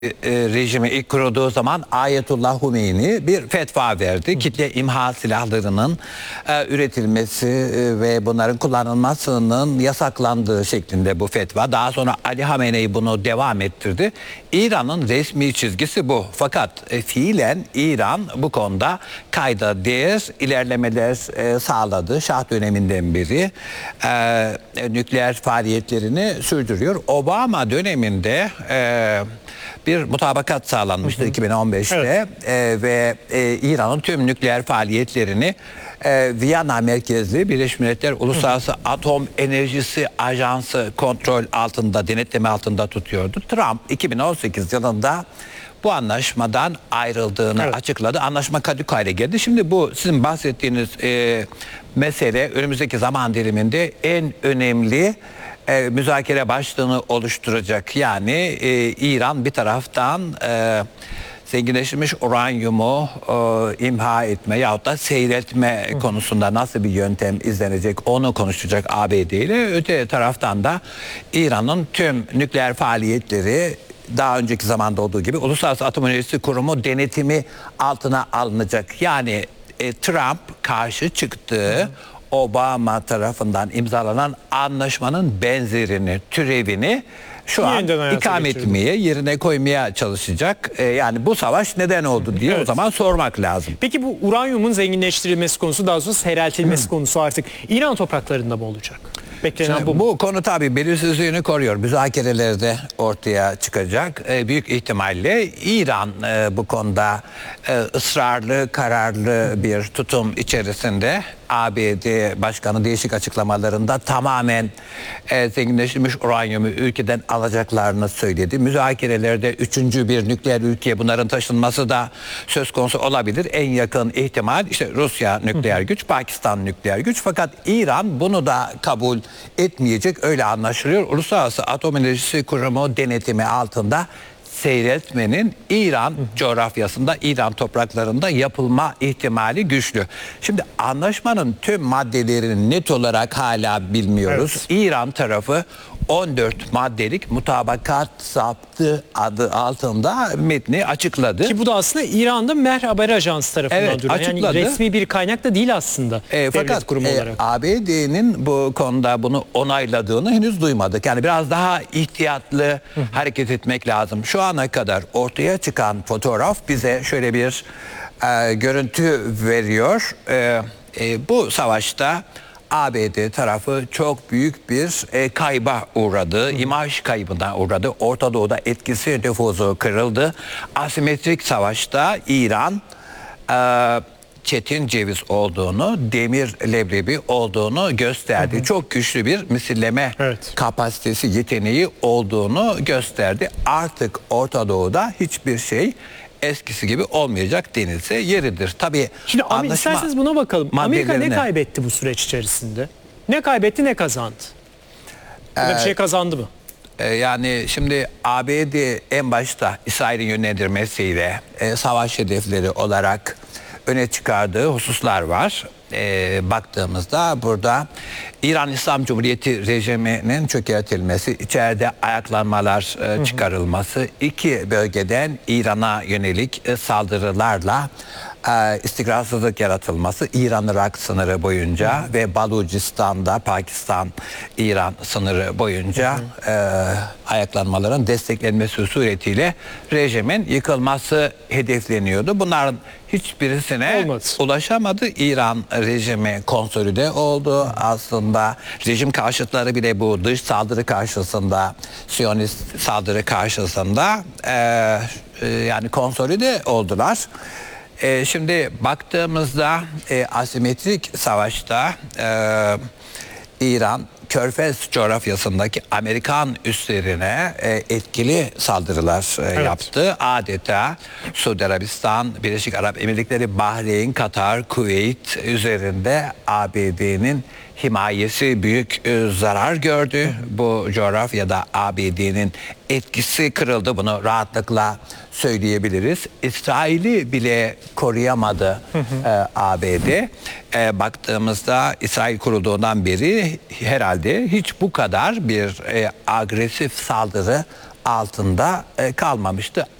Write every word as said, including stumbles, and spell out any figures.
E, rejimi ilk kurulduğu zaman Ayetullah Humeyni bir fetva verdi. Kitle imha silahlarının e, üretilmesi e, ve bunların kullanılmasının yasaklandığı şeklinde bu fetva. Daha sonra Ali Hamenei bunu devam ettirdi. İran'ın resmi çizgisi bu. Fakat e, fiilen İran bu konuda kayda değer ilerlemeler e, sağladı. Şah döneminden beri e, nükleer faaliyetlerini sürdürüyor. Obama döneminde e, bir mutabakat sağlanmıştı hı hı. iki bin on beşte evet. e, ve e, İran'ın tüm nükleer faaliyetlerini e, Viyana merkezli Birleşmiş Milletler Uluslararası hı hı. Atom Enerjisi Ajansı kontrol altında, denetleme altında tutuyordu. Trump iki bin on sekiz yılında bu anlaşmadan ayrıldığını evet. açıkladı. Anlaşma kadük hale geldi. Şimdi bu sizin bahsettiğiniz e, mesele önümüzdeki zaman diliminde en önemli E, müzakere başlığını oluşturacak. Yani e, İran bir taraftan e, zenginleşmiş uranyumu e, imha etme yahut da seyretme Hı. konusunda nasıl bir yöntem izlenecek onu konuşacak A B D ile. Öte taraftan da İran'ın tüm nükleer faaliyetleri daha önceki zamanda olduğu gibi Uluslararası Atom Enerjisi Kurumu denetimi altına alınacak. Yani e, Trump karşı çıktığı Hı. Obama tarafından imzalanan anlaşmanın benzerini, türevini şu Yeniden an ikame etmeye, yerine koymaya çalışacak. Ee, yani bu savaş neden oldu diye evet. o zaman sormak lazım. Peki bu uranyumun zenginleştirilmesi konusu, daha doğrusu seyreltilmesi konusu artık İran topraklarında mı olacak? Şimdi, bu, bu konu tabii belirsizliğini koruyor. Müzakerelerde ortaya çıkacak. E, büyük ihtimalle İran e, bu konuda e, ısrarlı, kararlı bir tutum içerisinde. A B D Başkanı değişik açıklamalarında tamamen e, zenginleşmiş uranyumu ülkeden alacaklarını söyledi. Müzakerelerde üçüncü bir nükleer ülkeye bunların taşınması da söz konusu olabilir. En yakın ihtimal işte Rusya nükleer güç, Pakistan nükleer güç. Fakat İran bunu da kabul etmeyecek, öyle anlaşılıyor. Uluslararası Atom Enerjisi Kurumu denetimi altında seyretmenin İran coğrafyasında, İran topraklarında yapılma ihtimali güçlü. Şimdi anlaşmanın tüm maddelerini net olarak hala bilmiyoruz. Evet. İran tarafı on dört maddelik mutabakat zaptı adı altında metni açıkladı. Ki bu da aslında İran'da Mehr Haber Ajansı tarafından evet, duruyor. Yani resmi bir kaynak da değil aslında. E, fakat kurumu e, olarak. A B D'nin bu konuda bunu onayladığını henüz duymadık. Yani biraz daha ihtiyatlı Hı. hareket etmek lazım. Şu ana kadar ortaya çıkan fotoğraf bize şöyle bir e, görüntü veriyor. E, e, bu savaşta A B D tarafı çok büyük bir e, kayba uğradı. Hı. İmaj kaybına uğradı. Orta Doğu'da etkisi, nüfuzu kırıldı. Asimetrik savaşta İran e, çetin ceviz olduğunu, demir leblebi olduğunu gösterdi. Hı hı. Çok güçlü bir misilleme evet. kapasitesi, yeteneği olduğunu gösterdi. Artık Orta Doğu'da hiçbir şey eskisi gibi olmayacak denilse yeridir. Tabii şimdi anlaşma, isterseniz buna bakalım. Amerika ne kaybetti bu süreç içerisinde? Ne kaybetti, ne kazandı? Ya da bir şey kazandı mı? E, yani şimdi A B D en başta İsrail'in yönlendirmesiyle e, savaş hedefleri olarak öne çıkardığı hususlar var. E, baktığımızda burada İran İslam Cumhuriyeti rejiminin çökertilmesi, içeride ayaklanmalar e, çıkarılması, iki bölgeden İran'a yönelik e, saldırılarla e, istikrarsızlık yaratılması, İran-Irak sınırı boyunca hı hı. ve Balucistan'da Pakistan-İran sınırı boyunca hı hı. E, ayaklanmaların desteklenmesi suretiyle rejimin yıkılması hedefleniyordu. Bunların hiçbirisine Olmadı. ulaşamadı. İran rejimi konsolide oldu. Aslında rejim karşıtları bile bu dış saldırı karşısında, Siyonist saldırı karşısında e, e, yani konsolide oldular. E, şimdi baktığımızda e, asimetrik savaşta e, İran Körfez coğrafyasındaki Amerikan üslerine e, etkili saldırılar e, evet. yaptı. Adeta Suudi Arabistan, Birleşik Arap Emirlikleri, Bahreyn, Katar, Kuveyt üzerinde A B D'nin himayesi büyük e, zarar gördü. Bu coğrafyada A B D'nin etkisi kırıldı. Bunu rahatlıkla söyleyebiliriz. İsrail'i bile koruyamadı hı hı. E, A B D. E, baktığımızda İsrail kurulduğundan beri herhalde hiç bu kadar bir e, agresif saldırı altında e, kalmamıştı.